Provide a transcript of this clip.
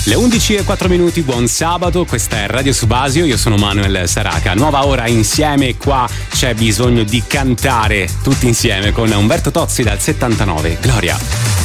Le 11:04, buon sabato, questa è Radio Subasio, io sono Manuel Saraca. Nuova ora insieme, qua c'è bisogno di cantare tutti insieme con Umberto Tozzi dal 79. Gloria.